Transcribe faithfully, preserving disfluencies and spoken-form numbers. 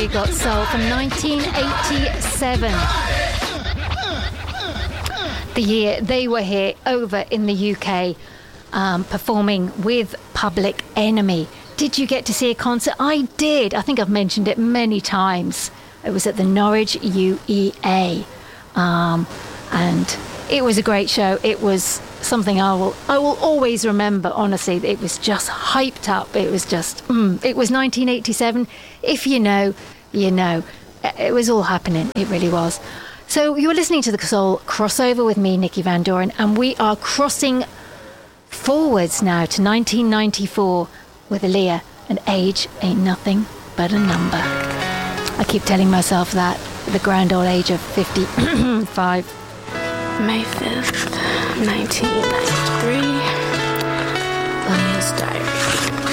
They Got Soul from nineteen eighty-seven. The year they were here over in the U K, um, performing with Public Enemy. Did you get to see a concert? I did. I think I've mentioned it many times. It was at the Norwich U E A. Um, and it was a great show. It was something I will I will always remember, honestly. It was just hyped up. It was just, mm, it was nineteen eighty-seven. If you know, you know. It was all happening. It really was. So you're listening to the Soul Crossover with me, Nikki Van Doren, and we are crossing forwards now to nineteen ninety-four with Aaliyah, and age ain't nothing but a number. I keep telling myself that at the grand old age of fifty-five. May fifth, nineteen ninety-three. Aaliyah's Diary.